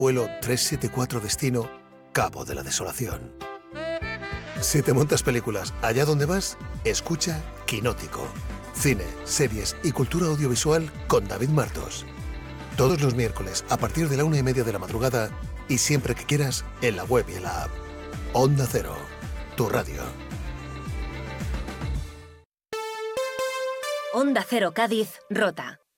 Vuelo 374 destino Cabo de la Desolación. Si te montas películas allá donde vas, escucha Quinótico. Cine, series y cultura audiovisual con David Martos. Todos los miércoles a partir de la 1:30 de la madrugada y siempre que quieras en la web y en la app. Onda Cero, tu radio. Onda Cero Cádiz, Rota.